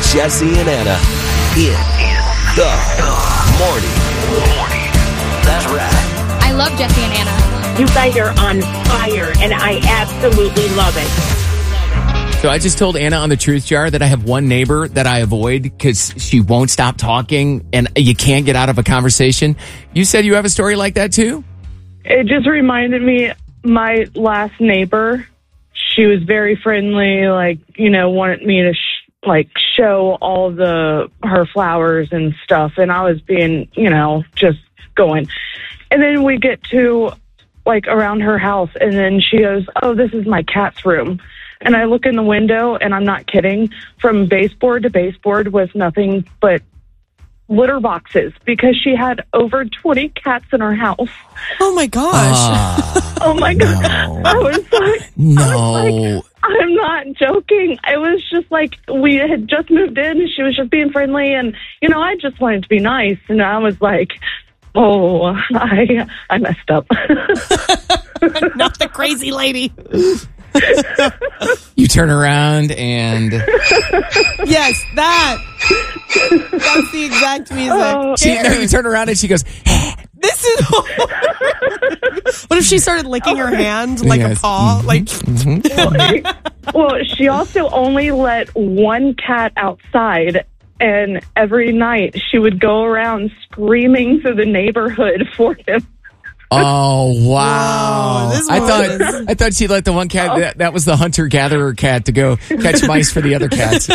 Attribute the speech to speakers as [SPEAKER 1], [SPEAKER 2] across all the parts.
[SPEAKER 1] Jesse and Anna in the morning. That's right.
[SPEAKER 2] I love Jesse and Anna.
[SPEAKER 3] You guys are on fire, and I absolutely love it.
[SPEAKER 4] So I just told Anna on the Truth Jar that I have one neighbor that I avoid because she won't stop talking and you can't get out of a conversation. You said you have a story like that too?
[SPEAKER 5] It just reminded me, my last neighbor, she was very friendly, wanted me to show all her flowers and stuff. And I was being, just going. And then we get to around her house, and then she goes, "Oh, this is my cat's room." And I look in the window, and I'm not kidding, from baseboard to baseboard was nothing but litter boxes, because she had over 20 cats in her house.
[SPEAKER 6] Oh my gosh.
[SPEAKER 5] Oh my God. I was like, I'm not joking. It was just we had just moved in, and she was just being friendly, and, I just wanted to be nice. And I was like, oh, I messed up.
[SPEAKER 6] Not the crazy lady.
[SPEAKER 4] You turn around and...
[SPEAKER 6] Yes, that's the exact music.
[SPEAKER 4] You turn around and she goes...
[SPEAKER 6] This is... What if she started licking her hand like a paw?
[SPEAKER 5] Well, she also only let one cat outside, and every night she would go around screaming through the neighborhood for him.
[SPEAKER 4] Oh, wow.
[SPEAKER 6] Whoa,
[SPEAKER 4] I thought she let the one cat, that was the hunter-gatherer cat, to go catch mice for the other cats.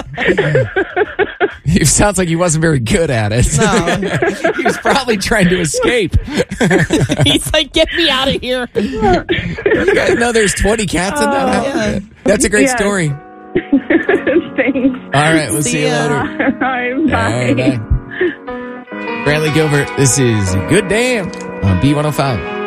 [SPEAKER 4] It sounds like he wasn't very good at it.
[SPEAKER 6] No.
[SPEAKER 4] He was probably trying to escape.
[SPEAKER 6] He's like, get me out of here.
[SPEAKER 4] You guys know there's 20 cats in that house?
[SPEAKER 6] Yeah.
[SPEAKER 4] That's a great story.
[SPEAKER 5] Thanks.
[SPEAKER 4] All right, we'll see you later.
[SPEAKER 5] All right, bye.
[SPEAKER 4] Bradley Gilbert, this is Good Damn on B105.